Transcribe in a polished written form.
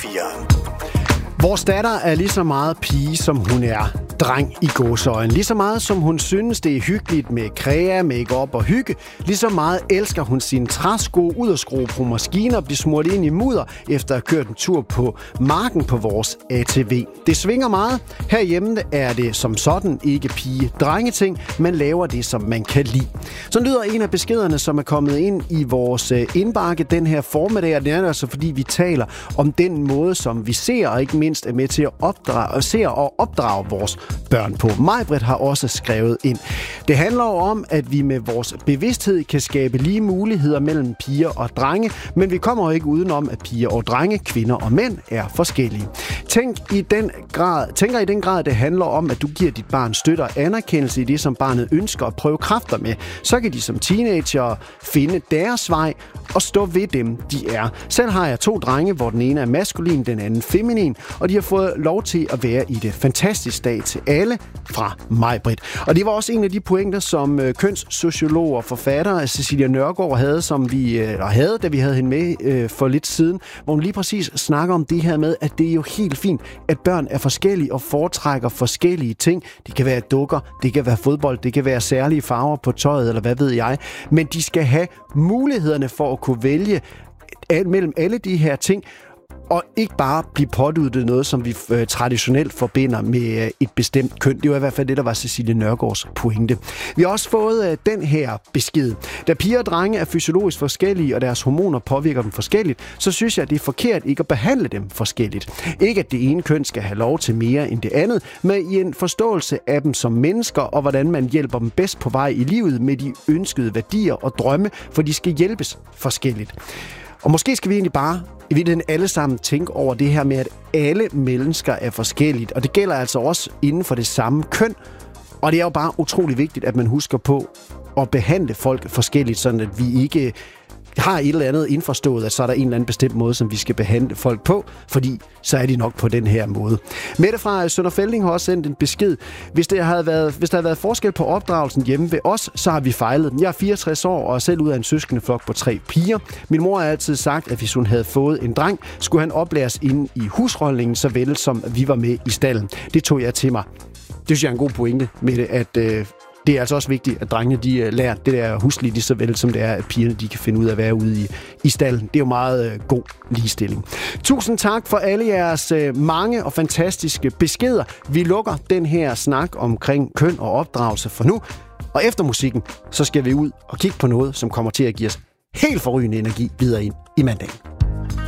piger. Vores datter er lige så meget pige, som hun er dreng i gåseøjne. Lige så meget, som hun synes, det er hyggeligt med krea, make-up og hygge. Lige så meget elsker hun sine træsko ud og skrue på maskiner og blive smurt ind i mudder, efter at have kørt en tur på marken på vores ATV. Det svinger meget. Herhjemme er det som sådan ikke pige-drengeting. Man laver det, som man kan lide. Så lyder en af beskederne, som er kommet ind i vores indbakke den her formiddag. Og det er altså, fordi vi taler om den måde, som vi ser, og ikke mindst er med til at opdrage vores børn på. Maj-Brit har også skrevet ind. Det handler jo om, at vi med vores bevidsthed kan skabe lige muligheder mellem piger og drenge, men vi kommer jo ikke udenom, at piger og drenge, kvinder og mænd er forskellige. Tænker i den grad, det handler om, at du giver dit barn støtte og anerkendelse i det, som barnet ønsker at prøve kræfter med. Så kan de som teenager finde deres vej og stå ved dem, de er. Selv har jeg 2 drenge, hvor den ene er maskulin, den anden feminin, og de har fået lov til at være i det. Fantastisk dag til alle fra Maj-Brit. Og det var også en af de pointer, som kønssociolog og forfatter Cecilia Nørgaard havde, da vi havde hende med for lidt siden, hvor hun lige præcis snakker om det her med, at det er jo helt fint, at børn er forskellige og foretrækker forskellige ting. Det kan være dukker, det kan være fodbold, det kan være særlige farver på tøjet, eller hvad ved jeg. Men de skal have mulighederne for at kunne vælge mellem alle de her ting, og ikke bare blive påduttet noget, som vi traditionelt forbinder med et bestemt køn. Det var i hvert fald det, der var Cecilie Nørgaards pointe. Vi har også fået den her besked. Da piger og drenge er fysiologisk forskellige, og deres hormoner påvirker dem forskelligt, så synes jeg, at det er forkert ikke at behandle dem forskelligt. Ikke at det ene køn skal have lov til mere end det andet, men i en forståelse af dem som mennesker, og hvordan man hjælper dem bedst på vej i livet med de ønskede værdier og drømme, for de skal hjælpes forskelligt. Og måske skal vi egentlig bare i virkeligheden alle sammen tænke over det her med, at alle mennesker er forskelligt. Og det gælder altså også inden for det samme køn. Og det er jo bare utrolig vigtigt, at man husker på at behandle folk forskelligt, sådan at vi ikke har et eller andet indforstået, at så er der en eller anden bestemt måde, som vi skal behandle folk på, fordi så er de nok på den her måde. Mette fra Sønder Felding har også sendt en besked. Hvis der havde været forskel på opdragelsen hjemme ved os, så har vi fejlet. Jeg er 64 år og er selv ud af en søskendeflok på 3 piger. Min mor har altid sagt, at hvis hun havde fået en dreng, skulle han oplæres inde i husholdningen, så vel som vi var med i stallen. Det tog jeg til mig. Det synes jeg er en god pointe, Mette, at det er altså også vigtigt, at drengene de lærer det der huslige lige så vel, som det er, at pigerne de kan finde ud af at være ude i stallen. Det er jo meget god ligestilling. Tusind tak for alle jeres mange og fantastiske beskeder. Vi lukker den her snak omkring køn og opdragelse for nu. Og efter musikken, så skal vi ud og kigge på noget, som kommer til at give os helt forrygende energi videre ind i mandagen.